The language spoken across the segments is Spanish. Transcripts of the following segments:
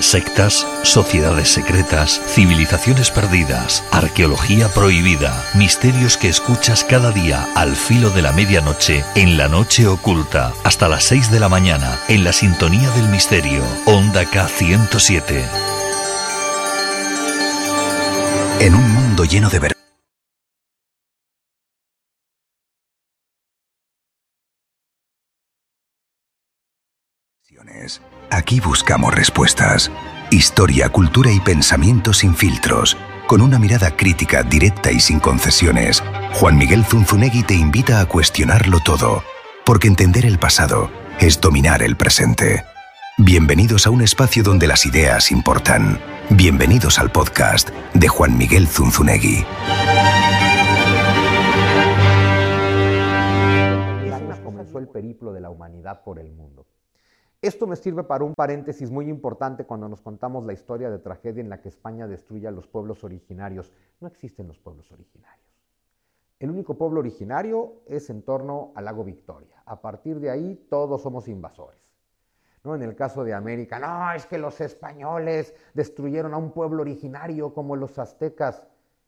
Sectas, sociedades secretas, civilizaciones perdidas, arqueología prohibida, misterios que escuchas cada día al filo de la medianoche en La Noche Oculta, hasta las 6 de la mañana, en la sintonía del misterio, Onda K107. En un mundo lleno de verdad. Aquí buscamos respuestas, historia, cultura y pensamiento sin filtros, con una mirada crítica, directa y sin concesiones. Juan Miguel Zunzunegui te invita a cuestionarlo todo, porque entender el pasado es dominar el presente. Bienvenidos a un espacio donde las ideas importan. Bienvenidos al podcast de Juan Miguel Zunzunegui. Comenzó el periplo de la humanidad por el mundo. Esto me sirve para un paréntesis muy importante cuando nos contamos la historia de tragedia en la que España destruye a los pueblos originarios. No existen los pueblos originarios. El único pueblo originario es en torno al lago Victoria. A partir de ahí todos somos invasores. ¿No? En el caso de América, no, es que los españoles destruyeron a un pueblo originario como los aztecas.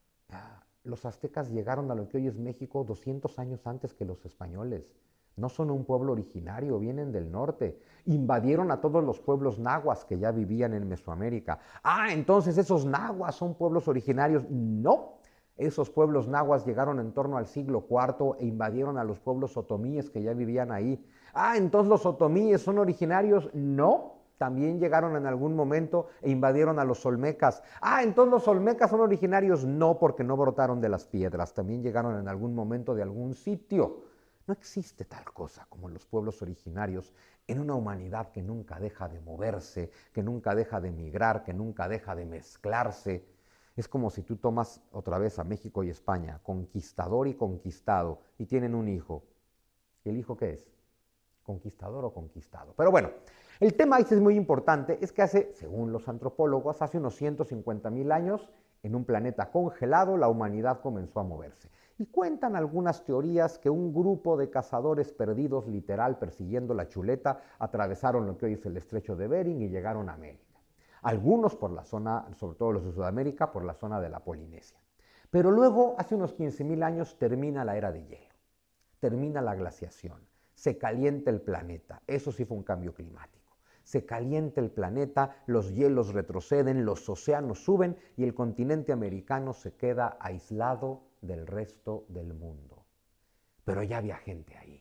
Los aztecas llegaron a lo que hoy es México 200 años antes que los españoles. No son un pueblo originario, vienen del norte. Invadieron a todos los pueblos nahuas que ya vivían en Mesoamérica. Entonces esos nahuas son pueblos originarios. No, esos pueblos nahuas llegaron en torno al siglo IV e invadieron a los pueblos otomíes que ya vivían ahí. Entonces los otomíes son originarios. No, también llegaron en algún momento e invadieron a los olmecas. Entonces los olmecas son originarios. No, porque no brotaron de las piedras. También llegaron en algún momento de algún sitio. No existe tal cosa como los pueblos originarios en una humanidad que nunca deja de moverse, que nunca deja de migrar, que nunca deja de mezclarse. Es como si tú tomas otra vez a México y España, conquistador y conquistado, y tienen un hijo. ¿Y el hijo qué es? ¿Conquistador o conquistado? Pero bueno, el tema este es muy importante, es que según los antropólogos, hace unos 150,000 años, en un planeta congelado, la humanidad comenzó a moverse. Y cuentan algunas teorías que un grupo de cazadores perdidos, literal, persiguiendo la chuleta, atravesaron lo que hoy es el estrecho de Bering y llegaron a América. Algunos por la zona, sobre todo los de Sudamérica, por la zona de la Polinesia. Pero luego, hace unos 15,000 años, termina la era de hielo. Termina la glaciación. Se calienta el planeta. Eso sí fue un cambio climático. Se calienta el planeta, los hielos retroceden, los océanos suben y el continente americano se queda aislado del resto del mundo. Pero ya había gente ahí.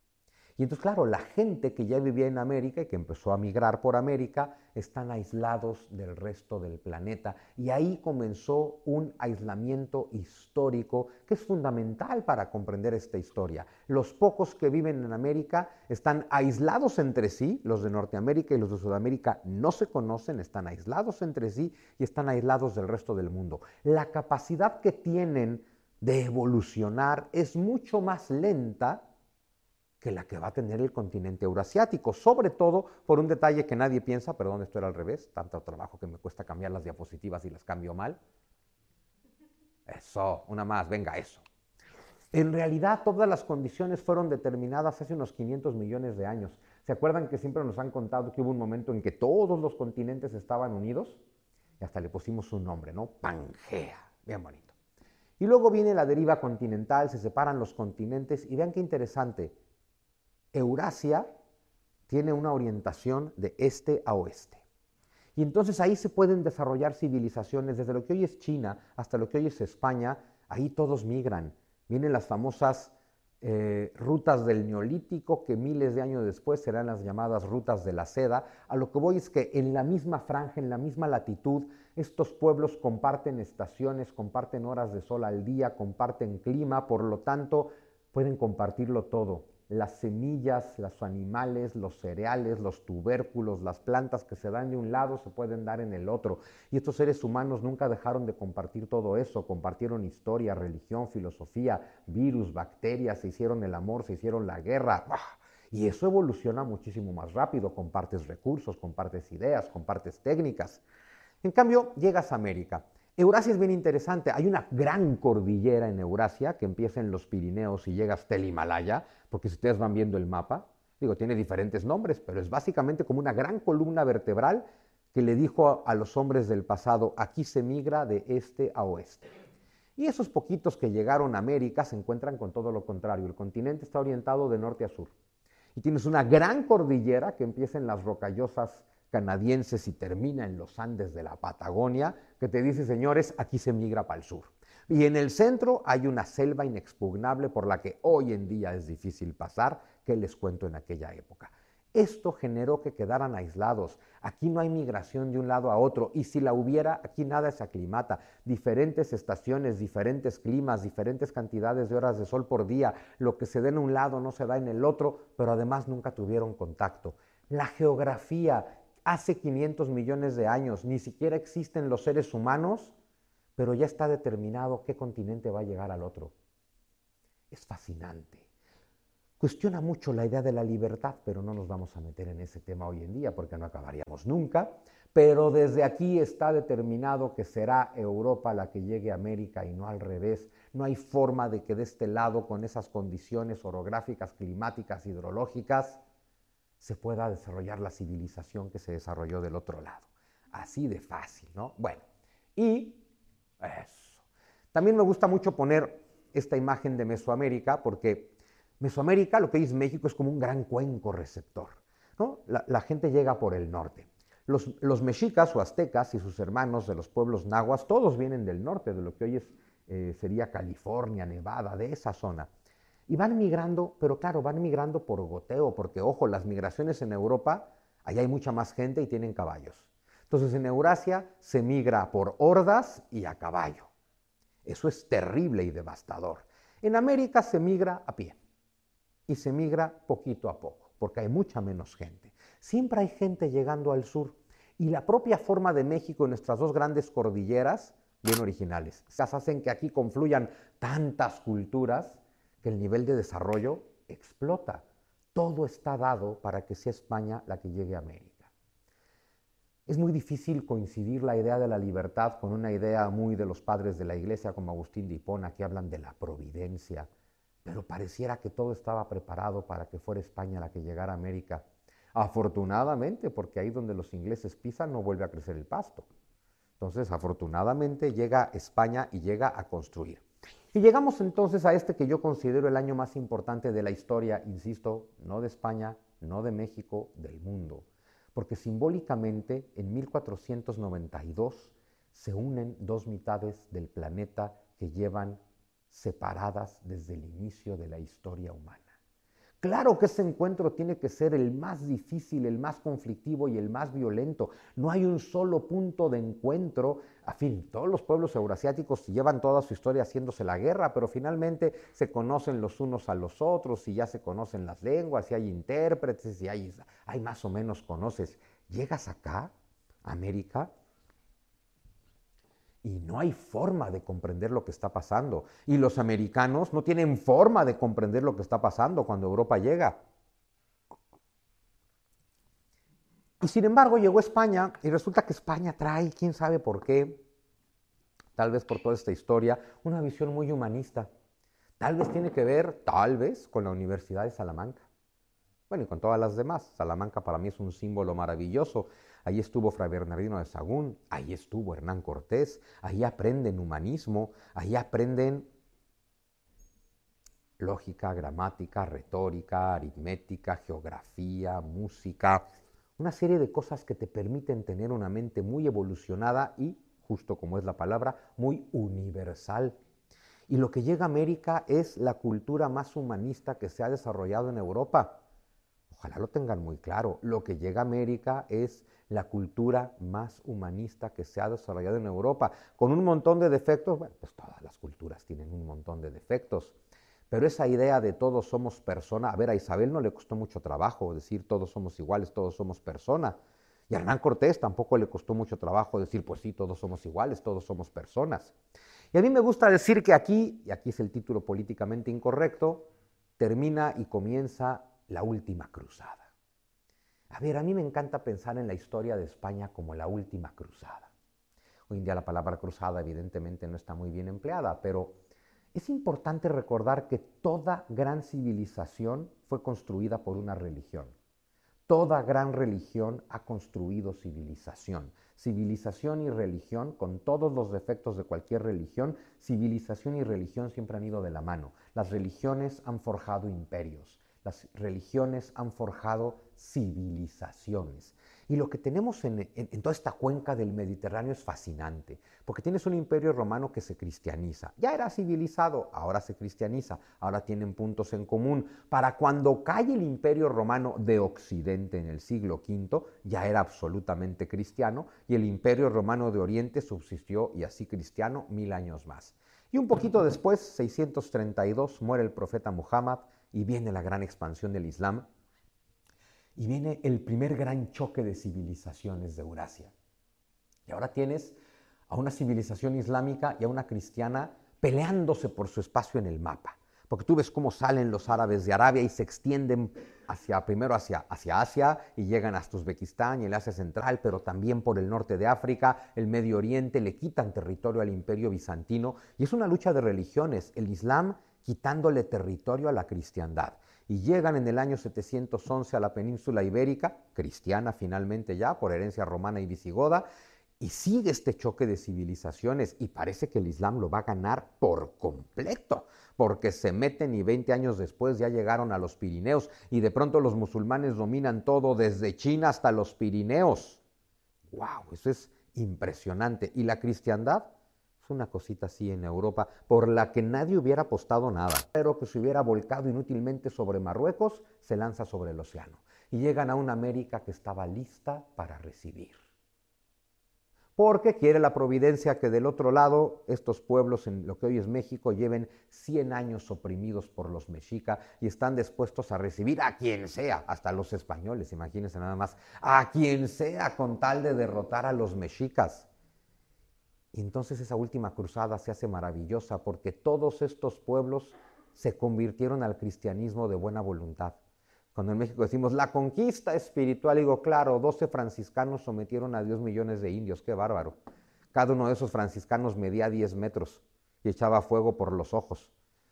Y entonces, claro, la gente que ya vivía en América y que empezó a migrar por América están aislados del resto del planeta. Y ahí comenzó un aislamiento histórico que es fundamental para comprender esta historia. Los pocos que viven en América están aislados entre sí, los de Norteamérica y los de Sudamérica no se conocen, están aislados entre sí y están aislados del resto del mundo. La capacidad que tienen de evolucionar es mucho más lenta que la que va a tener el continente eurasiático, sobre todo por un detalle que nadie piensa, perdón, esto era al revés, tanto trabajo que me cuesta cambiar las diapositivas y las cambio mal. Eso, una más, venga, eso. En realidad todas las condiciones fueron determinadas hace unos 500 millones de años. ¿Se acuerdan que siempre nos han contado que hubo un momento en que todos los continentes estaban unidos? Y hasta le pusimos un nombre, ¿no? Pangea, bien bonito. Y luego viene la deriva continental, se separan los continentes y vean qué interesante. Eurasia tiene una orientación de este a oeste. Y entonces ahí se pueden desarrollar civilizaciones, desde lo que hoy es China hasta lo que hoy es España, ahí todos migran. Vienen las famosas rutas del Neolítico, que miles de años después serán las llamadas rutas de la seda. A lo que voy es que en la misma franja, en la misma latitud, estos pueblos comparten estaciones, comparten horas de sol al día, comparten clima, por lo tanto pueden compartirlo todo. Las semillas, los animales, los cereales, los tubérculos, las plantas que se dan de un lado se pueden dar en el otro. Y estos seres humanos nunca dejaron de compartir todo eso, compartieron historia, religión, filosofía, virus, bacterias, se hicieron el amor, se hicieron la guerra. Y eso evoluciona muchísimo más rápido, compartes recursos, compartes ideas, compartes técnicas. En cambio, llegas a América. Eurasia es bien interesante, hay una gran cordillera en Eurasia que empieza en los Pirineos y llega hasta el Himalaya, porque si ustedes van viendo el mapa, digo, tiene diferentes nombres, pero es básicamente como una gran columna vertebral que le dijo a los hombres del pasado, aquí se migra de este a oeste. Y esos poquitos que llegaron a América se encuentran con todo lo contrario. El continente está orientado de norte a sur. Y tienes una gran cordillera que empieza en las rocallosas canadienses y termina en los Andes de la Patagonia, que te dice, señores, aquí se migra para el sur. Y en el centro hay una selva inexpugnable por la que hoy en día es difícil pasar, que les cuento en aquella época. Esto generó que quedaran aislados. Aquí no hay migración de un lado a otro, y si la hubiera, aquí nada se aclimata. Diferentes estaciones, diferentes climas, diferentes cantidades de horas de sol por día. Lo que se da en un lado no se da en el otro, pero además nunca tuvieron contacto. La geografía, hace 500 millones de años, ni siquiera existen los seres humanos, pero ya está determinado qué continente va a llegar al otro. Es fascinante. Cuestiona mucho la idea de la libertad, pero no nos vamos a meter en ese tema hoy en día porque no acabaríamos nunca. Pero desde aquí está determinado que será Europa la que llegue a América y no al revés. No hay forma de que de este lado, con esas condiciones orográficas, climáticas, hidrológicas, se pueda desarrollar la civilización que se desarrolló del otro lado. Así de fácil, ¿no? Bueno, y eso. También me gusta mucho poner esta imagen de Mesoamérica porque Mesoamérica, lo que es México, es como un gran cuenco receptor, ¿no? La gente llega por el norte. Los mexicas o aztecas y sus hermanos de los pueblos nahuas, todos vienen del norte, de lo que hoy sería California, Nevada, de esa zona. Y van migrando, pero claro, van migrando por goteo, porque, ojo, las migraciones en Europa, allá hay mucha más gente y tienen caballos. Entonces, en Eurasia se migra por hordas y a caballo. Eso es terrible y devastador. En América se migra a pie. Y se migra poquito a poco, porque hay mucha menos gente. Siempre hay gente llegando al sur. Y la propia forma de México en nuestras dos grandes cordilleras, bien originales, hacen que aquí confluyan tantas culturas que el nivel de desarrollo explota. Todo está dado para que sea España la que llegue a América. Es muy difícil coincidir la idea de la libertad con una idea muy de los padres de la Iglesia, como Agustín de Hipona, que hablan de la providencia. Pero pareciera que todo estaba preparado para que fuera España la que llegara a América. Afortunadamente, porque ahí donde los ingleses pisan no vuelve a crecer el pasto. Entonces, afortunadamente, llega España y llega a construir. Y llegamos entonces a este que yo considero el año más importante de la historia, insisto, no de España, no de México, del mundo. Porque simbólicamente, en 1492, se unen dos mitades del planeta que llevan separadas desde el inicio de la historia humana. Claro que ese encuentro tiene que ser el más difícil, el más conflictivo y el más violento. No hay un solo punto de encuentro. A fin, todos los pueblos eurasiáticos llevan toda su historia haciéndose la guerra, pero finalmente se conocen los unos a los otros y ya se conocen las lenguas, y hay intérpretes, y hay más o menos conoces. Llegas acá, América, y no hay forma de comprender lo que está pasando. Y los americanos no tienen forma de comprender lo que está pasando cuando Europa llega. Y sin embargo llegó España, y resulta que España trae, quién sabe por qué, tal vez por toda esta historia, una visión muy humanista. Tal vez tiene que ver, tal vez, con la Universidad de Salamanca. Bueno, y con todas las demás. Salamanca para mí es un símbolo maravilloso. Ahí estuvo Fray Bernardino de Sahagún, ahí estuvo Hernán Cortés, ahí aprenden humanismo, ahí aprenden lógica, gramática, retórica, aritmética, geografía, música, una serie de cosas que te permiten tener una mente muy evolucionada y, justo como es la palabra, muy universal. Y lo que llega a América es la cultura más humanista que se ha desarrollado en Europa. Ojalá lo tengan muy claro. Lo que llega a América es la cultura más humanista que se ha desarrollado en Europa, con un montón de defectos. Bueno, pues todas las culturas tienen un montón de defectos, pero esa idea de todos somos persona, a ver, a Isabel no le costó mucho trabajo decir todos somos iguales, todos somos persona, y a Hernán Cortés tampoco le costó mucho trabajo decir, pues sí, todos somos iguales, todos somos personas. Y a mí me gusta decir que aquí, y aquí es el título políticamente incorrecto, termina y comienza la última cruzada. A ver, a mí me encanta pensar en la historia de España como la última cruzada. Hoy en día la palabra cruzada evidentemente no está muy bien empleada, pero es importante recordar que toda gran civilización fue construida por una religión. Toda gran religión ha construido civilización. Civilización y religión, con todos los defectos de cualquier religión, civilización y religión siempre han ido de la mano. Las religiones han forjado imperios. Las religiones han forjado civilizaciones. Y lo que tenemos en toda esta cuenca del Mediterráneo es fascinante, porque tienes un imperio romano que se cristianiza. Ya era civilizado, ahora se cristianiza, ahora tienen puntos en común. Para cuando cae el imperio romano de Occidente en el siglo V, ya era absolutamente cristiano, y el imperio romano de Oriente subsistió, y así cristiano, 1000 años más. Y un poquito después, 632, muere el profeta Muhammad, y viene la gran expansión del Islam, y viene el primer gran choque de civilizaciones de Eurasia. Y ahora tienes a una civilización islámica y a una cristiana peleándose por su espacio en el mapa. Porque tú ves cómo salen los árabes de Arabia y se extienden primero hacia Asia y llegan hasta Uzbekistán y el Asia Central, pero también por el norte de África, el Medio Oriente, le quitan territorio al Imperio Bizantino. Y es una lucha de religiones, el Islam quitándole territorio a la cristiandad. Y llegan en el año 711 a la península ibérica, cristiana finalmente ya, por herencia romana y visigoda, y sigue este choque de civilizaciones y parece que el Islam lo va a ganar por completo, porque se meten y 20 años después ya llegaron a los Pirineos y de pronto los musulmanes dominan todo desde China hasta los Pirineos. ¡Wow! Eso es impresionante. ¿Y la cristiandad? Es una cosita así en Europa, por la que nadie hubiera apostado nada. Pero que se hubiera volcado inútilmente sobre Marruecos, se lanza sobre el océano. Y llegan a una América que estaba lista para recibir. Porque quiere la providencia que del otro lado estos pueblos en lo que hoy es México lleven 100 años oprimidos por los mexicas y están dispuestos a recibir a quien sea, hasta los españoles, imagínense nada más, a quien sea con tal de derrotar a los mexicas. Y entonces esa última cruzada se hace maravillosa porque todos estos pueblos se convirtieron al cristianismo de buena voluntad. Cuando en México decimos la conquista espiritual, digo, claro, 12 franciscanos sometieron a Dios millones de indios, qué bárbaro. Cada uno de esos franciscanos medía 10 metros y echaba fuego por los ojos.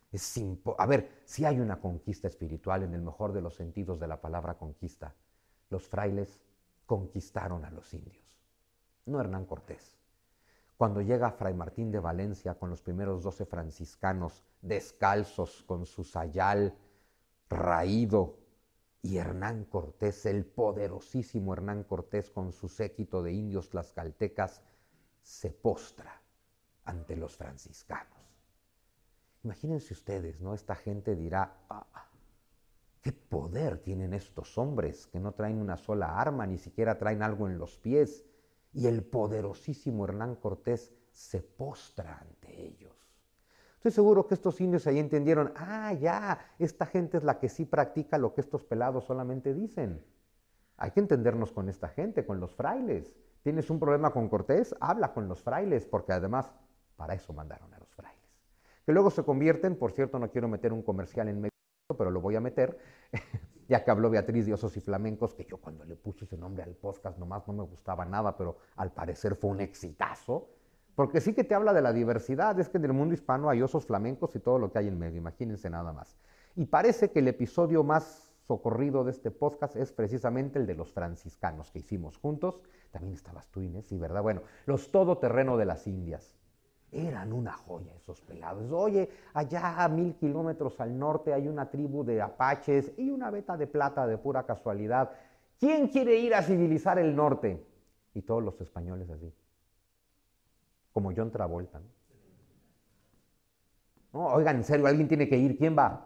A ver, sí hay una conquista espiritual en el mejor de los sentidos de la palabra conquista. Los frailes conquistaron a los indios, no Hernán Cortés. Cuando llega Fray Martín de Valencia con los primeros 12 franciscanos descalzos, con su sayal raído, y Hernán Cortés, el poderosísimo Hernán Cortés con su séquito de indios tlaxcaltecas, se postra ante los franciscanos. Imagínense ustedes, ¿no? Esta gente dirá, ¿qué poder tienen estos hombres que no traen una sola arma, ni siquiera traen algo en los pies? Y el poderosísimo Hernán Cortés se postra ante ellos. Estoy seguro que estos indios ahí entendieron, ya, esta gente es la que sí practica lo que estos pelados solamente dicen. Hay que entendernos con esta gente, con los frailes. ¿Tienes un problema con Cortés? Habla con los frailes, porque además para eso mandaron a los frailes. Que luego se convierten, por cierto, no quiero meter un comercial en medio, pero lo voy a meter, ya que habló Beatriz de Osos y Flamencos, que yo cuando le puse ese nombre al podcast nomás no me gustaba nada, pero al parecer fue un exitazo, porque sí que te habla de la diversidad, es que en el mundo hispano hay osos flamencos y todo lo que hay en medio, imagínense nada más. Y parece que el episodio más socorrido de este podcast es precisamente el de los franciscanos que hicimos juntos, también estabas tú, Inés, sí, ¿verdad? Bueno, los todoterreno de las Indias. Eran una joya esos pelados. Oye, allá a 1000 kilómetros al norte hay una tribu de apaches y una veta de plata de pura casualidad. ¿Quién quiere ir a civilizar el norte? Y todos los españoles así. Como John Travolta, ¿no? No, oigan, en serio, alguien tiene que ir. ¿Quién va?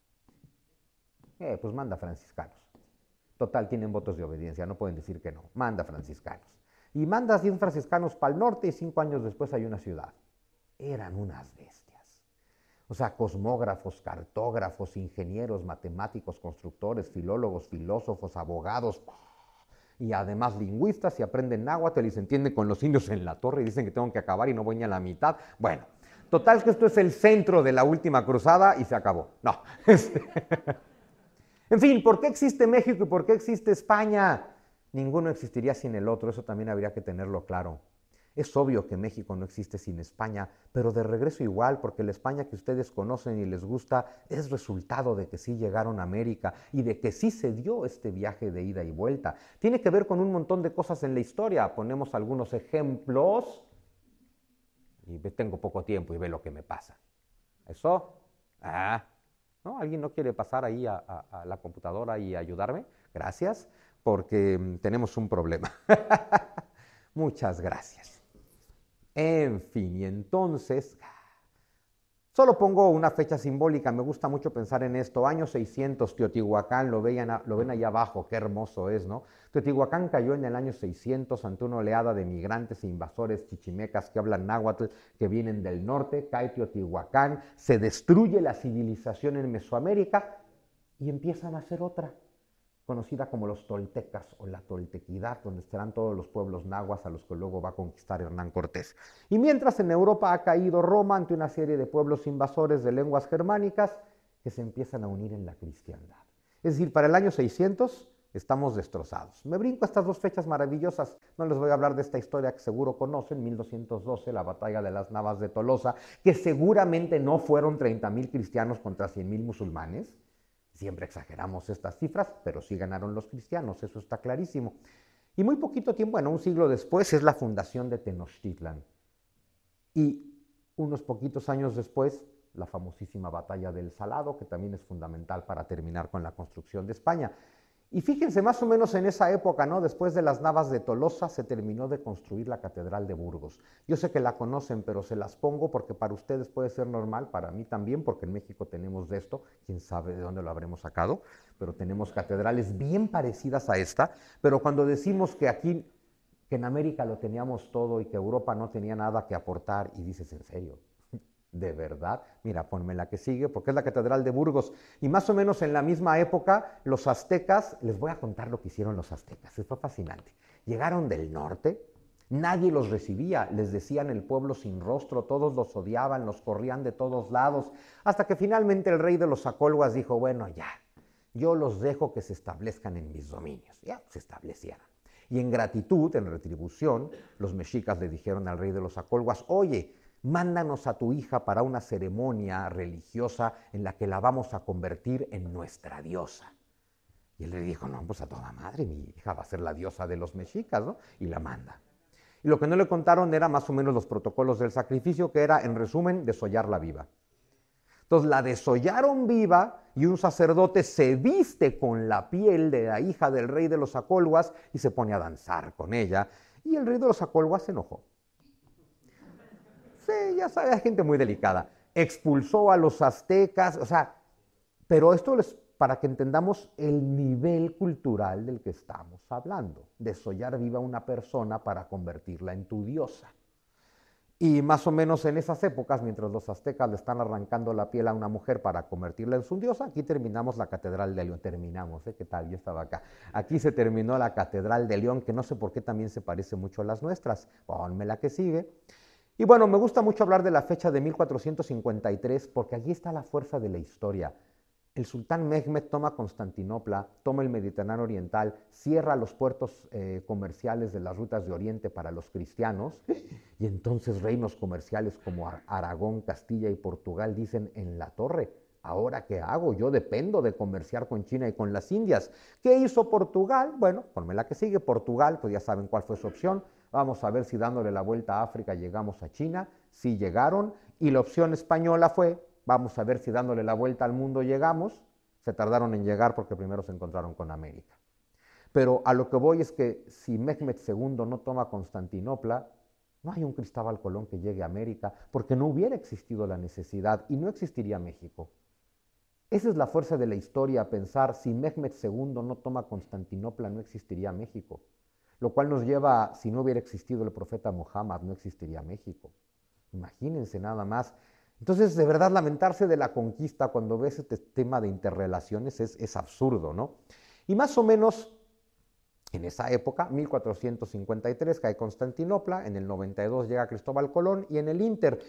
Pues manda franciscanos. Total, tienen votos de obediencia, no pueden decir que no. Manda franciscanos. Y manda 100 franciscanos para el norte y 5 años después hay una ciudad. Eran unas bestias. O sea, cosmógrafos, cartógrafos, ingenieros, matemáticos, constructores, filólogos, filósofos, abogados, y además lingüistas, y aprenden náhuatl y se entienden con los indios en la torre y dicen que tengo que acabar y no voy ni a la mitad. Bueno, total que esto es el centro de la última cruzada y se acabó. No. En fin, ¿por qué existe México y por qué existe España? Ninguno existiría sin el otro, eso también habría que tenerlo claro. Es obvio que México no existe sin España, pero de regreso igual, porque la España que ustedes conocen y les gusta es resultado de que sí llegaron a América y de que sí se dio este viaje de ida y vuelta. Tiene que ver con un montón de cosas en la historia. Ponemos algunos ejemplos y tengo poco tiempo y ve lo que me pasa. ¿Eso? ¿No? ¿Alguien no quiere pasar ahí a la computadora y ayudarme? Gracias, porque tenemos un problema. Muchas gracias. En fin, y entonces, solo pongo una fecha simbólica, me gusta mucho pensar en esto, año 600, Teotihuacán, lo ven allá abajo, qué hermoso es, ¿no? Teotihuacán cayó en el año 600 ante una oleada de migrantes e invasores chichimecas que hablan náhuatl, que vienen del norte, cae Teotihuacán, se destruye la civilización en Mesoamérica y empiezan a hacer otra, conocida como los toltecas o la toltequidad, donde estarán todos los pueblos nahuas a los que luego va a conquistar Hernán Cortés. Y mientras en Europa ha caído Roma ante una serie de pueblos invasores de lenguas germánicas que se empiezan a unir en la cristiandad. Es decir, para el año 600 estamos destrozados. Me brinco estas dos fechas maravillosas, no les voy a hablar de esta historia que seguro conocen, 1212, la batalla de las Navas de Tolosa, que seguramente no fueron 30,000 cristianos contra 100,000 musulmanes. Siempre exageramos estas cifras, pero sí ganaron los cristianos, eso está clarísimo. Y muy poquito tiempo, bueno, un siglo después, es la fundación de Tenochtitlan. Y unos poquitos años después, la famosísima batalla del Salado, que también es fundamental para terminar con la construcción de España. Y fíjense, más o menos en esa época, ¿no? Después de las Navas de Tolosa, se terminó de construir la Catedral de Burgos. Yo sé que la conocen, pero se las pongo porque para ustedes puede ser normal, para mí también, porque en México tenemos de esto, quién sabe de dónde lo habremos sacado, pero tenemos catedrales bien parecidas a esta, pero cuando decimos que aquí, que en América lo teníamos todo y que Europa no tenía nada que aportar, y dices, ¿en serio? ¿De verdad? Mira, ponme la que sigue, porque es la Catedral de Burgos. Y más o menos en la misma época, los aztecas, les voy a contar lo que hicieron los aztecas, fue fascinante. Llegaron del norte, nadie los recibía, les decían el pueblo sin rostro, todos los odiaban, los corrían de todos lados, hasta que finalmente el rey de los Acolhuas dijo, bueno, ya, yo los dejo que se establezcan en mis dominios. Ya se establecieron. Y en gratitud, en retribución, los mexicas le dijeron al rey de los Acolhuas, oye, mándanos a tu hija para una ceremonia religiosa en la que la vamos a convertir en nuestra diosa. Y él le dijo, no, pues a toda madre, mi hija va a ser la diosa de los mexicas, ¿no? Y la manda. Y lo que no le contaron era más o menos los protocolos del sacrificio, que era, en resumen, desollarla viva. Entonces la desollaron viva y un sacerdote se viste con la piel de la hija del rey de los Acolhuas y se pone a danzar con ella. Y el rey de los Acolhuas se enojó. Sí, ya sabes, hay gente muy delicada. Expulsó a los aztecas, o sea, pero esto es para que entendamos el nivel cultural del que estamos hablando. Desollar viva a una persona para convertirla en tu diosa. Y más o menos en esas épocas, mientras los aztecas le están arrancando la piel a una mujer para convertirla en su diosa, aquí terminamos la Catedral de León. Terminamos, ¿qué tal? Yo estaba acá. Aquí se terminó la Catedral de León, que no sé por qué también se parece mucho a las nuestras. Ponme la que sigue. Y bueno, me gusta mucho hablar de la fecha de 1453 porque allí está la fuerza de la historia. El sultán Mehmed toma Constantinopla, toma el Mediterráneo Oriental, cierra los puertos comerciales de las rutas de Oriente para los cristianos y entonces reinos comerciales como Aragón, Castilla y Portugal dicen en la torre, ¿ahora qué hago? Yo dependo de comerciar con China y con las Indias. ¿Qué hizo Portugal? Bueno, ponme la que sigue. Portugal, pues ya saben cuál fue su opción. Vamos a ver si dándole la vuelta a África llegamos a China. Sí llegaron. Y la opción española fue, vamos a ver si dándole la vuelta al mundo llegamos. Se tardaron en llegar porque primero se encontraron con América. Pero a lo que voy es que si Mehmed II no toma Constantinopla, no hay un Cristóbal Colón que llegue a América porque no hubiera existido la necesidad y no existiría México. Esa es la fuerza de la historia, pensar si Mehmed II no toma Constantinopla no existiría México. Lo cual nos lleva a, si no hubiera existido el profeta Muhammad, no existiría México. Imagínense nada más. Entonces, de verdad, lamentarse de la conquista cuando ves este tema de interrelaciones es absurdo, ¿no? Y más o menos en esa época, 1453, cae Constantinopla, en el 92 llega Cristóbal Colón y en el Inter,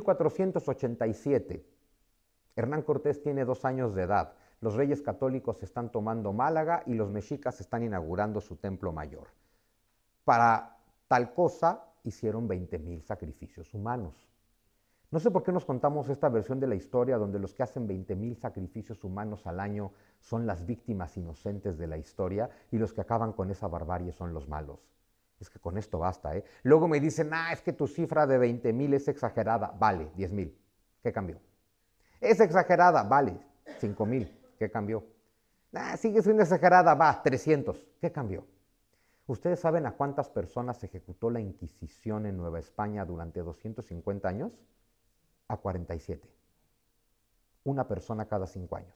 1487, Hernán Cortés tiene 2 años de edad. Los reyes católicos están tomando Málaga y los mexicas están inaugurando su templo mayor. Para tal cosa, hicieron 20,000 sacrificios humanos. No sé por qué nos contamos esta versión de la historia donde los que hacen 20,000 sacrificios humanos al año son las víctimas inocentes de la historia y los que acaban con esa barbarie son los malos. Es que con esto basta, ¿eh? Luego me dicen, es que tu cifra de 20,000 es exagerada. Vale, 10,000. ¿Qué cambió? Es exagerada. Vale, 5,000. ¿Qué cambió? Sigue siendo exagerada. Va, 300. ¿Qué cambió? ¿Ustedes saben a cuántas personas ejecutó la Inquisición en Nueva España durante 250 años? A 47. Una persona cada 5 años.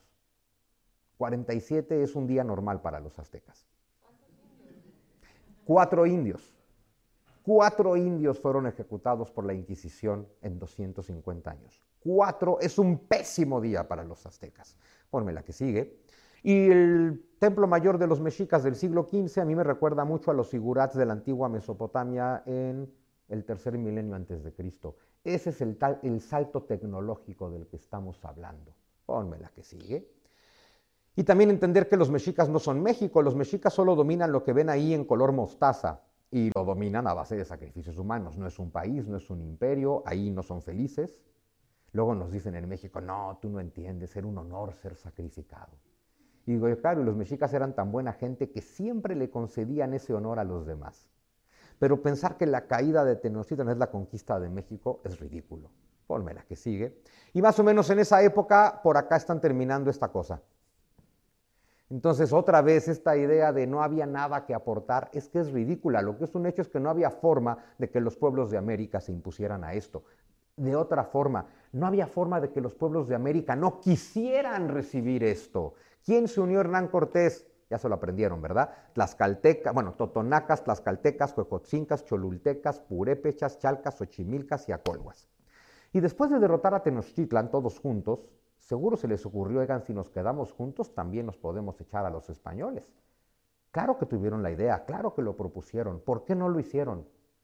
47 es un día normal para los aztecas. 4 indios. 4 indios fueron ejecutados por la Inquisición en 250 años. 4 es un pésimo día para los aztecas. Ponme la que sigue. Y el templo mayor de los mexicas del siglo XV a mí me recuerda mucho a los zigurats de la antigua Mesopotamia en el tercer milenio antes de Cristo. Ese es el salto tecnológico del que estamos hablando. Ponme la que sigue. Y también entender que los mexicas no son México. Los mexicas solo dominan lo que ven ahí en color mostaza. Y lo dominan a base de sacrificios humanos. No es un país, no es un imperio. Ahí no son felices. Luego nos dicen en México, no, tú no entiendes, era un honor ser sacrificado. Y digo, claro, los mexicas eran tan buena gente que siempre le concedían ese honor a los demás. Pero pensar que la caída de Tenochtitlan es la conquista de México es ridículo. Ponme la que sigue. Y más o menos en esa época, por acá están terminando esta cosa. Entonces, otra vez, esta idea de no había nada que aportar es que es ridícula. Lo que es un hecho es que no había forma de que los pueblos de América se impusieran a esto. De otra forma, no había forma de que los pueblos de América no quisieran recibir esto. ¿Quién se unió a Hernán Cortés? Ya se lo aprendieron, ¿verdad? Tlaxcaltecas, totonacas, tlaxcaltecas, huejotzincas, cholultecas, purépechas, chalcas, xochimilcas y acolhuas. Y después de derrotar a Tenochtitlan todos juntos, seguro se les ocurrió, oigan, si nos quedamos juntos también nos podemos echar a los españoles. Claro que tuvieron la idea, claro que lo propusieron. ¿Por qué no lo hicieron?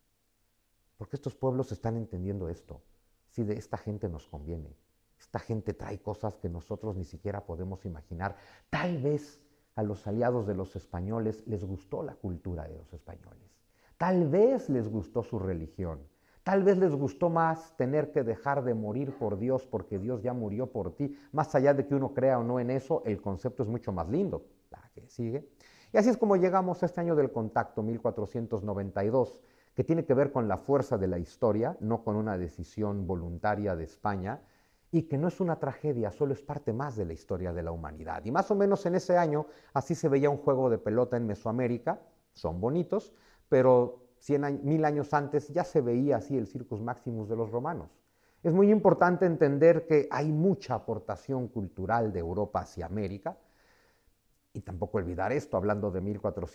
Porque estos pueblos están entendiendo esto. Si de esta gente nos conviene. Esta gente trae cosas que nosotros ni siquiera podemos imaginar. Tal vez a los aliados de los españoles les gustó la cultura de los españoles. Tal vez les gustó su religión. Tal vez les gustó más tener que dejar de morir por Dios porque Dios ya murió por ti. Más allá de que uno crea o no en eso, el concepto es mucho más lindo. La que sigue. Y así es como llegamos a este año del contacto, 1492, que tiene que ver con la fuerza de la historia, no con una decisión voluntaria de España, y que no es una tragedia, solo es parte más de la historia de la humanidad. Y más o menos en ese año, así se veía un juego de pelota en Mesoamérica, son bonitos, pero 1000 años antes ya se veía así el Circus Maximus de los romanos. Es muy importante entender que hay mucha aportación cultural de Europa hacia América, y tampoco olvidar esto, hablando de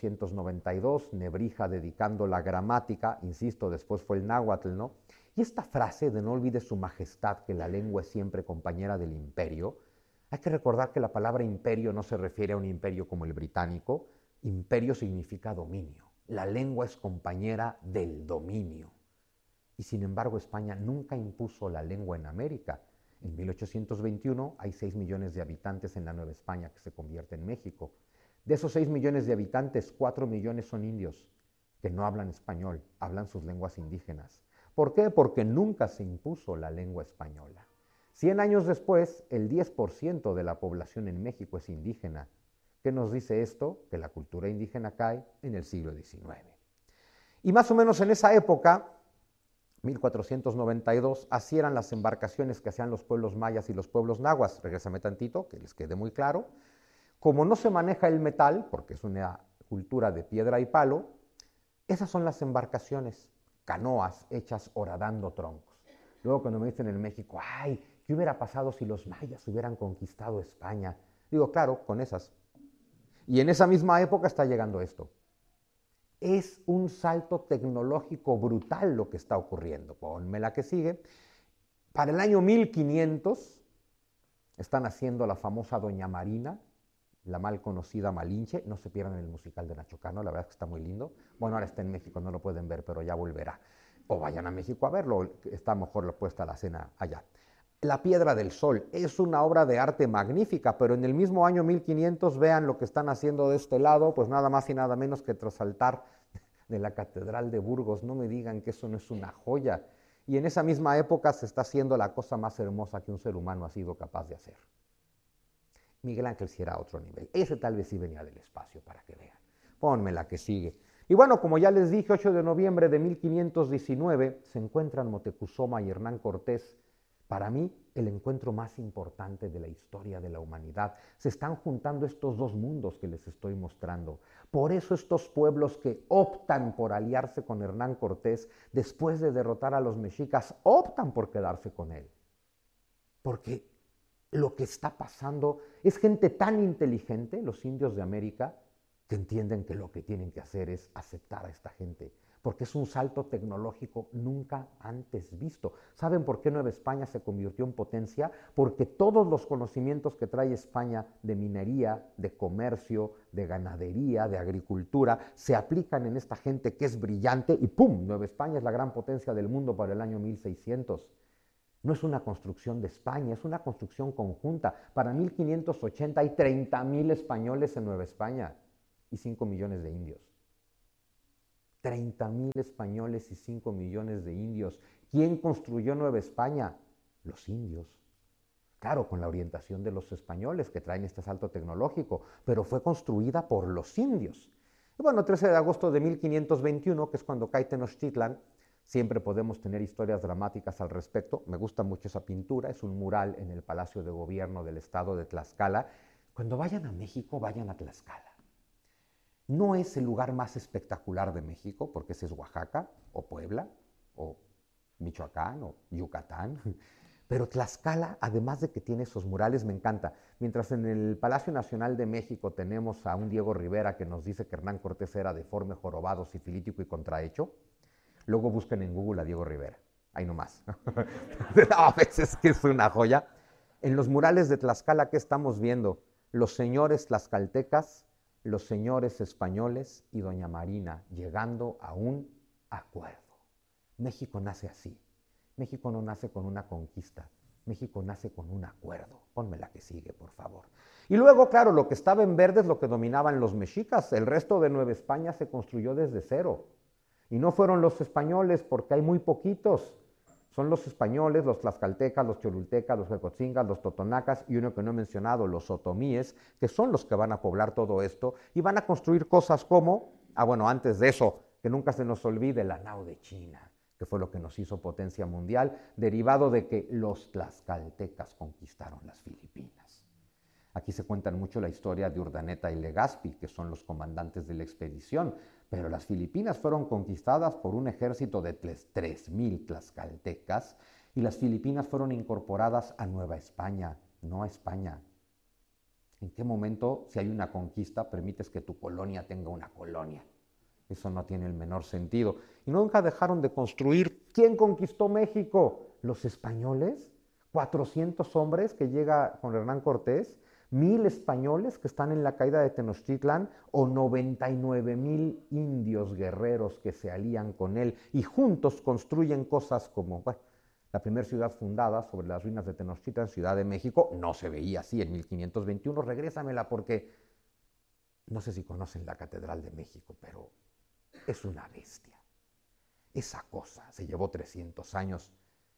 1492, Nebrija dedicando la gramática, insisto, después fue el náhuatl, ¿no? Y esta frase de no olvide su majestad, que la lengua es siempre compañera del imperio, hay que recordar que la palabra imperio no se refiere a un imperio como el británico, imperio significa dominio, la lengua es compañera del dominio. Y sin embargo España nunca impuso la lengua en América. En 1821 hay 6 millones de habitantes en la Nueva España que se convierte en México. De esos 6 millones de habitantes, 4 millones son indios que no hablan español, hablan sus lenguas indígenas. ¿Por qué? Porque nunca se impuso la lengua española. 100 años después, el 10% de la población en México es indígena. ¿Qué nos dice esto? Que la cultura indígena cae en el siglo XIX. Y más o menos en esa época, 1492, así eran las embarcaciones que hacían los pueblos mayas y los pueblos nahuas. Regrésame tantito, que les quede muy claro. Como no se maneja el metal, porque es una cultura de piedra y palo, esas son las embarcaciones, canoas hechas horadando troncos. Luego cuando me dicen en México, ay, ¿qué hubiera pasado si los mayas hubieran conquistado España? Digo, claro, con esas. Y en esa misma época está llegando esto. Es un salto tecnológico brutal lo que está ocurriendo. Ponme la que sigue. Para el año 1500 están haciendo la famosa Doña Marina, la mal conocida Malinche. No se pierdan el musical de Nacho Cano, la verdad es que está muy lindo. Bueno, ahora está en México, no lo pueden ver, pero ya volverá. O vayan a México a verlo, está mejor puesta la escena allá. La Piedra del Sol es una obra de arte magnífica, pero en el mismo año 1500, vean lo que están haciendo de este lado, pues nada más y nada menos que trasaltar de la Catedral de Burgos. No me digan que eso no es una joya. Y en esa misma época se está haciendo la cosa más hermosa que un ser humano ha sido capaz de hacer. Miguel Ángel sí era a otro nivel. Ese tal vez sí venía del espacio, para que vean. Ponme la que sigue. Y bueno, como ya les dije, 8 de noviembre de 1519 se encuentran Moctezuma y Hernán Cortés. Para mí, el encuentro más importante de la historia de la humanidad. Se están juntando estos dos mundos que les estoy mostrando. Por eso estos pueblos que optan por aliarse con Hernán Cortés, después de derrotar a los mexicas, optan por quedarse con él. Porque lo que está pasando es gente tan inteligente, los indios de América, que entienden que lo que tienen que hacer es aceptar a esta gente, porque es un salto tecnológico nunca antes visto. ¿Saben por qué Nueva España se convirtió en potencia? Porque todos los conocimientos que trae España de minería, de comercio, de ganadería, de agricultura, se aplican en esta gente que es brillante y ¡pum! Nueva España es la gran potencia del mundo para el año 1600. No es una construcción de España, es una construcción conjunta. Para 1580 hay 30,000 españoles en Nueva España y 5 millones de indios. 30,000 españoles y 5 millones de indios. ¿Quién construyó Nueva España? Los indios. Claro, con la orientación de los españoles que traen este salto tecnológico, pero fue construida por los indios. Y bueno, 13 de agosto de 1521, que es cuando cae Tenochtitlan, siempre podemos tener historias dramáticas al respecto. Me gusta mucho esa pintura, es un mural en el Palacio de Gobierno del estado de Tlaxcala. Cuando vayan a México, vayan a Tlaxcala. No es el lugar más espectacular de México, porque ese es Oaxaca, o Puebla, o Michoacán, o Yucatán. Pero Tlaxcala, además de que tiene esos murales, me encanta. Mientras en el Palacio Nacional de México tenemos a un Diego Rivera que nos dice que Hernán Cortés era deforme, jorobado, sifilítico y contrahecho, luego busquen en Google a Diego Rivera. Ahí nomás. A veces que es una joya. En los murales de Tlaxcala, ¿qué estamos viendo? Los señores tlaxcaltecas, los señores españoles y doña Marina llegando a un acuerdo. México nace así. México no nace con una conquista. México nace con un acuerdo. Ponme la que sigue, por favor. Y luego, claro, lo que estaba en verde es lo que dominaban los mexicas. El resto de Nueva España se construyó desde cero. Y no fueron los españoles, porque hay muy poquitos. Son los españoles, los tlaxcaltecas, los cholultecas, los huecotzingas, los totonacas y uno que no he mencionado, los otomíes, que son los que van a poblar todo esto y van a construir cosas como, bueno, antes de eso, que nunca se nos olvide la nao de China, que fue lo que nos hizo potencia mundial, derivado de que los tlaxcaltecas conquistaron las Filipinas. Aquí se cuenta mucho la historia de Urdaneta y Legazpi, que son los comandantes de la expedición, pero las Filipinas fueron conquistadas por un ejército de 3,000 tlaxcaltecas y las Filipinas fueron incorporadas a Nueva España, no a España. ¿En qué momento, si hay una conquista, permites que tu colonia tenga una colonia? Eso no tiene el menor sentido. Y nunca dejaron de construir. ¿Quién conquistó México? ¿Los españoles? 400 hombres que llega con Hernán Cortés, 1,000 españoles que están en la caída de Tenochtitlan o 99,000 indios guerreros que se alían con él y juntos construyen cosas como, la primera ciudad fundada sobre las ruinas de Tenochtitlan, Ciudad de México, no se veía así en 1521, regrésamela porque no sé si conocen la Catedral de México, pero es una bestia. Esa cosa se llevó 300 años,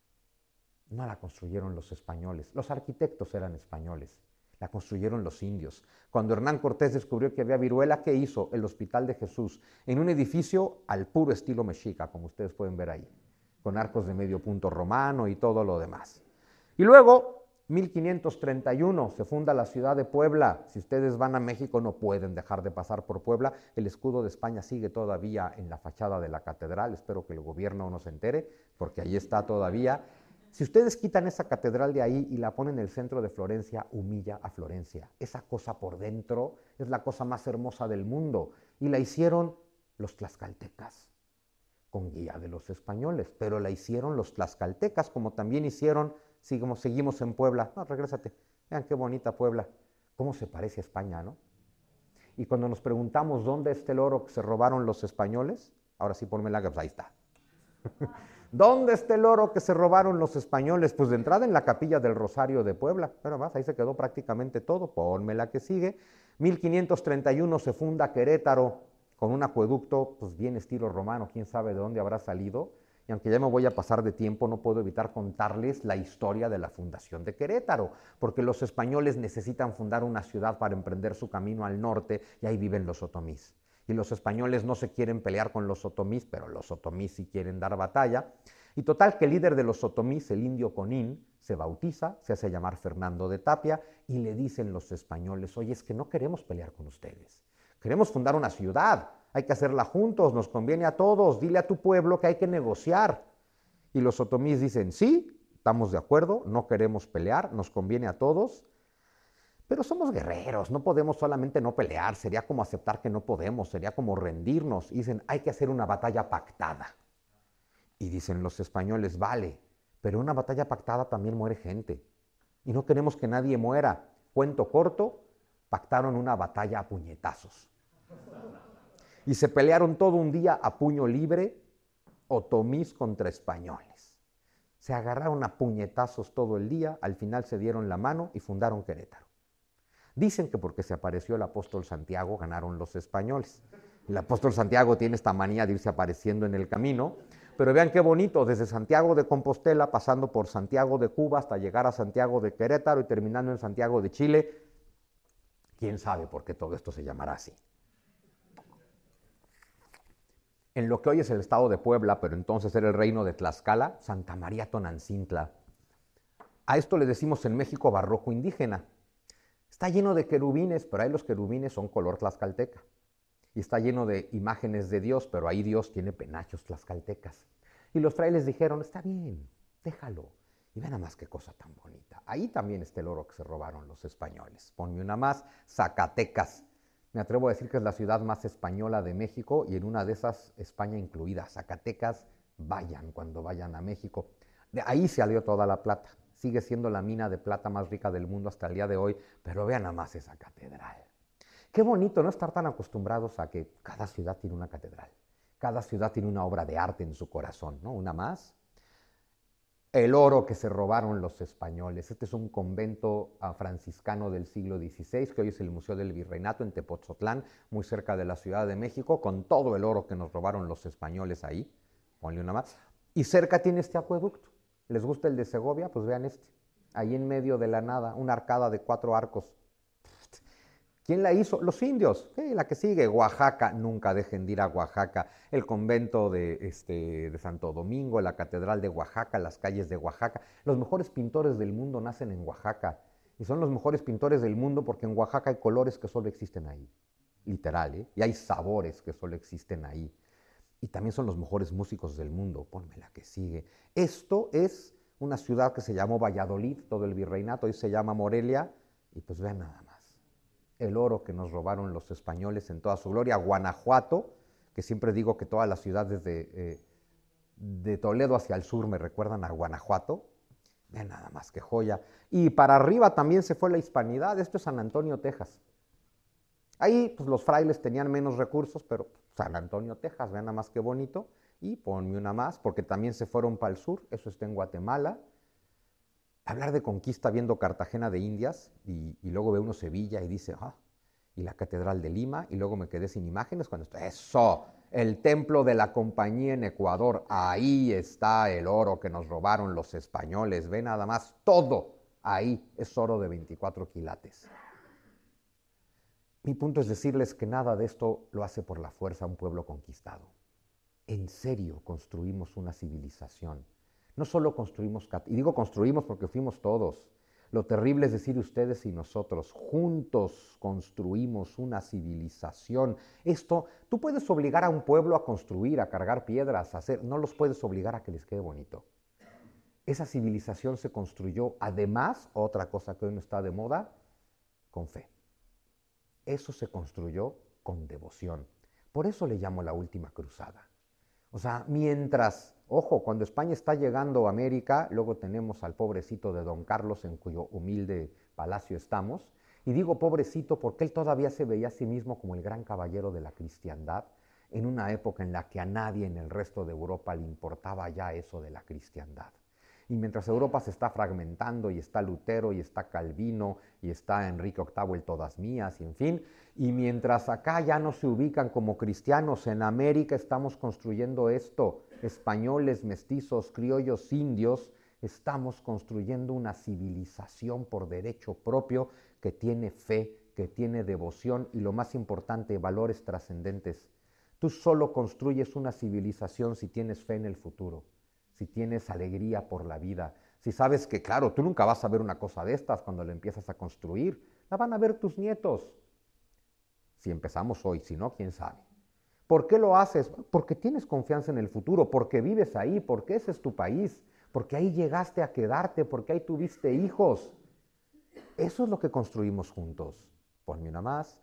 no la construyeron los españoles, los arquitectos eran españoles. La construyeron los indios. Cuando Hernán Cortés descubrió que había viruela, ¿qué hizo? El Hospital de Jesús, en un edificio al puro estilo mexica, como ustedes pueden ver ahí, con arcos de medio punto romano y todo lo demás. Y luego, 1531, se funda la ciudad de Puebla. Si ustedes van a México no pueden dejar de pasar por Puebla. El escudo de España sigue todavía en la fachada de la catedral. Espero que el gobierno no se entere, porque ahí está todavía. Si ustedes quitan esa catedral de ahí y la ponen en el centro de Florencia, humilla a Florencia. Esa cosa por dentro es la cosa más hermosa del mundo. Y la hicieron los tlaxcaltecas, con guía de los españoles. Pero la hicieron los tlaxcaltecas, como también hicieron, seguimos en Puebla. No, regrésate. Vean qué bonita Puebla. Cómo se parece a España, ¿no? Y cuando nos preguntamos dónde está el oro que se robaron los españoles, ahora sí ponme la, pues ahí está. ¿Dónde está el oro que se robaron los españoles? Pues de entrada en la Capilla del Rosario de Puebla, pero más, ahí se quedó prácticamente todo. Ponme la que sigue. 1531 se funda Querétaro con un acueducto pues bien estilo romano, quién sabe de dónde habrá salido. Y aunque ya me voy a pasar de tiempo, no puedo evitar contarles la historia de la fundación de Querétaro, porque los españoles necesitan fundar una ciudad para emprender su camino al norte, y ahí viven los otomís. Y los españoles no se quieren pelear con los otomís, pero los otomís sí quieren dar batalla. Y total que el líder de los otomís, el indio Conín, se bautiza, se hace llamar Fernando de Tapia, y le dicen los españoles, oye, es que no queremos pelear con ustedes, queremos fundar una ciudad, hay que hacerla juntos, nos conviene a todos, dile a tu pueblo que hay que negociar. Y los otomís dicen, sí, estamos de acuerdo, no queremos pelear, nos conviene a todos, pero somos guerreros, no podemos solamente no pelear, sería como aceptar que no podemos, sería como rendirnos. Y dicen, hay que hacer una batalla pactada. Y dicen los españoles, vale, pero una batalla pactada también muere gente. Y no queremos que nadie muera. Cuento corto, pactaron una batalla a puñetazos. Y se pelearon todo un día a puño libre, otomís contra españoles. Se agarraron a puñetazos todo el día, al final se dieron la mano y fundaron Querétaro. Dicen que porque se apareció el apóstol Santiago ganaron los españoles. El apóstol Santiago tiene esta manía de irse apareciendo en el camino, pero vean qué bonito, desde Santiago de Compostela, pasando por Santiago de Cuba hasta llegar a Santiago de Querétaro y terminando en Santiago de Chile. ¿Quién sabe por qué todo esto se llamará así? En lo que hoy es el estado de Puebla, pero entonces era el reino de Tlaxcala, Santa María Tonancintla. A esto le decimos en México barroco indígena. Está lleno de querubines, pero ahí los querubines son color tlaxcalteca. Y está lleno de imágenes de Dios, pero ahí Dios tiene penachos tlaxcaltecas. Y los frailes dijeron, está bien, déjalo. Y vean nada más qué cosa tan bonita. Ahí también está el oro que se robaron los españoles. Ponme una más, Zacatecas. Me atrevo a decir que es la ciudad más española de México y en una de esas España incluida. Zacatecas, vayan cuando vayan a México. De ahí se salió toda la plata. Sigue siendo la mina de plata más rica del mundo hasta el día de hoy, pero vean nada más esa catedral. Qué bonito no estar tan acostumbrados a que cada ciudad tiene una catedral. Cada ciudad tiene una obra de arte en su corazón, ¿no? Una más. El oro que se robaron los españoles. Este es un convento franciscano del siglo XVI, que hoy es el Museo del Virreinato en Tepoztlán, muy cerca de la Ciudad de México, con todo el oro que nos robaron los españoles ahí. Ponle una más. Y cerca tiene este acueducto. ¿Les gusta el de Segovia? Pues vean este. Ahí en medio de la nada, una arcada de 4 arcos. ¿Quién la hizo? Los indios. La que sigue, Oaxaca. Nunca dejen de ir a Oaxaca. El convento de Santo Domingo, la catedral de Oaxaca, las calles de Oaxaca. Los mejores pintores del mundo nacen en Oaxaca. Y son los mejores pintores del mundo porque en Oaxaca hay colores que solo existen ahí. Literal, ¿eh? Y hay sabores que solo existen ahí. Y también son los mejores músicos del mundo. Ponme la que sigue. Esto es una ciudad que se llamó Valladolid, todo el virreinato, hoy se llama Morelia. Y pues vean nada más. El oro que nos robaron los españoles en toda su gloria. Guanajuato, que siempre digo que todas las ciudades de Toledo hacia el sur me recuerdan a Guanajuato. Vean nada más que joya. Y para arriba también se fue la hispanidad. Esto es San Antonio, Texas. Ahí pues, los frailes tenían menos recursos, pero San Antonio, Texas, vean nada más qué bonito. Y ponme una más, porque también se fueron para el sur. Eso está en Guatemala. Hablar de conquista viendo Cartagena de Indias y luego ve uno Sevilla y dice, y la Catedral de Lima, y luego me quedé sin imágenes cuando estoy, eso, el templo de la Compañía en Ecuador, ahí está el oro que nos robaron los españoles, ve nada más, todo ahí es oro de 24 quilates. Mi punto es decirles que nada de esto lo hace por la fuerza un pueblo conquistado. En serio construimos una civilización. No solo construimos, y digo construimos porque fuimos todos. Lo terrible es decir ustedes y nosotros, juntos construimos una civilización. Esto, tú puedes obligar a un pueblo a construir, a cargar piedras, a hacer, no los puedes obligar a que les quede bonito. Esa civilización se construyó, además, otra cosa que hoy no está de moda, con fe. Eso se construyó con devoción. Por eso le llamo la última cruzada. O sea, mientras, ojo, cuando España está llegando a América, luego tenemos al pobrecito de Don Carlos en cuyo humilde palacio estamos, y digo pobrecito porque él todavía se veía a sí mismo como el gran caballero de la cristiandad, en una época en la que a nadie en el resto de Europa le importaba ya eso de la cristiandad. Y mientras Europa se está fragmentando y está Lutero y está Calvino y está Enrique VIII el todas mías y en fin, y mientras acá ya no se ubican como cristianos, en América estamos construyendo esto, españoles, mestizos, criollos, indios, estamos construyendo una civilización por derecho propio que tiene fe, que tiene devoción y lo más importante, valores trascendentes. Tú solo construyes una civilización si tienes fe en el futuro, si tienes alegría por la vida, si sabes que, claro, tú nunca vas a ver una cosa de estas cuando la empiezas a construir, la van a ver tus nietos. Si empezamos hoy, si no, quién sabe. ¿Por qué lo haces? Porque tienes confianza en el futuro, porque vives ahí, porque ese es tu país, porque ahí llegaste a quedarte, porque ahí tuviste hijos. Eso es lo que construimos juntos. Ponme una más.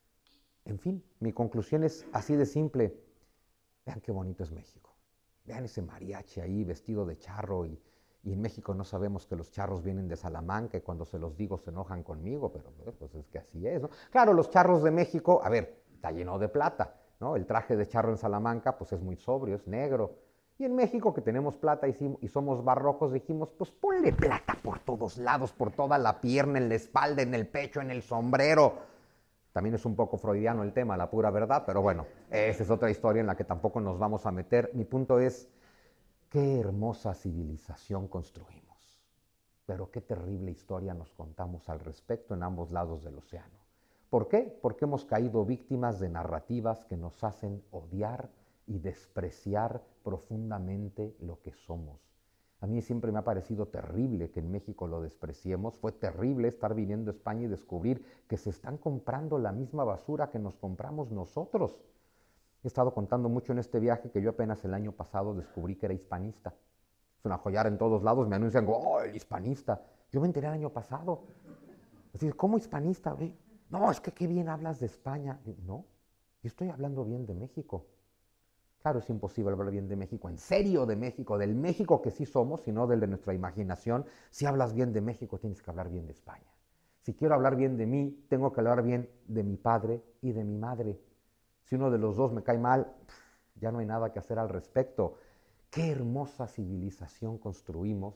En fin, mi conclusión es así de simple. Vean qué bonito es México. Vean ese mariachi ahí vestido de charro y en México no sabemos que los charros vienen de Salamanca y cuando se los digo se enojan conmigo, pero pues es que así es, ¿no? Claro, los charros de México, a ver, está lleno de plata, ¿no? El traje de charro en Salamanca pues es muy sobrio, es negro. Y en México, que tenemos plata y somos barrocos, dijimos, pues ponle plata por todos lados, por toda la pierna, en la espalda, en el pecho, en el sombrero. También es un poco freudiano el tema, la pura verdad, pero bueno, esa es otra historia en la que tampoco nos vamos a meter. Mi punto es, qué hermosa civilización construimos, pero qué terrible historia nos contamos al respecto en ambos lados del océano. ¿Por qué? Porque hemos caído víctimas de narrativas que nos hacen odiar y despreciar profundamente lo que somos. A mí siempre me ha parecido terrible que en México lo despreciemos. Fue terrible estar viniendo a España y descubrir que se están comprando la misma basura que nos compramos nosotros. He estado contando mucho en este viaje que yo apenas el año pasado descubrí que era hispanista. Es una joyara en todos lados, me anuncian, ¡oh, el hispanista! Yo me enteré el año pasado. Es decir, ¿cómo hispanista? No, es que qué bien hablas de España. No, yo estoy hablando bien de México. Claro, es imposible hablar bien de México, en serio de México, del México que sí somos, sino del de nuestra imaginación. Si hablas bien de México, tienes que hablar bien de España. Si quiero hablar bien de mí, tengo que hablar bien de mi padre y de mi madre. Si uno de los dos me cae mal, ya no hay nada que hacer al respecto. Qué hermosa civilización construimos.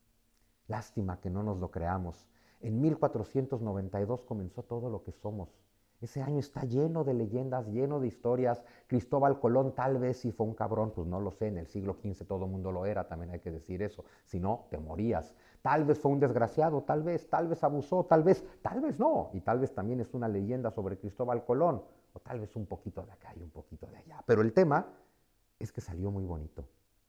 Lástima que no nos lo creamos. En 1492 comenzó todo lo que somos. Ese año está lleno de leyendas, lleno de historias. Cristóbal Colón tal vez sí fue un cabrón, pues no lo sé, en el siglo XV todo el mundo lo era, también hay que decir eso. Si no, te morías. Tal vez fue un desgraciado, tal vez abusó, tal vez no. Y tal vez también es una leyenda sobre Cristóbal Colón, o tal vez un poquito de acá y un poquito de allá. Pero el tema es que salió muy bonito.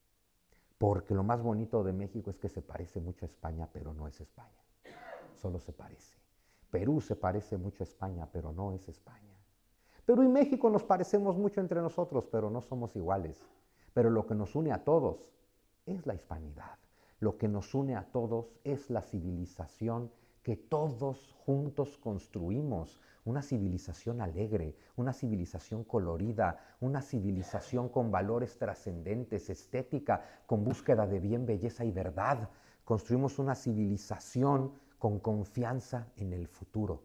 Porque lo más bonito de México es que se parece mucho a España, pero no es España. Solo se parece. Perú se parece mucho a España, pero no es España. Perú y México nos parecemos mucho entre nosotros, pero no somos iguales. Pero lo que nos une a todos es la hispanidad. Lo que nos une a todos es la civilización que todos juntos construimos. Una civilización alegre, una civilización colorida, una civilización con valores trascendentes, estética, con búsqueda de bien, belleza y verdad. Construimos una civilización con confianza en el futuro.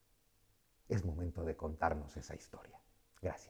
Es momento de contarnos esa historia. Gracias.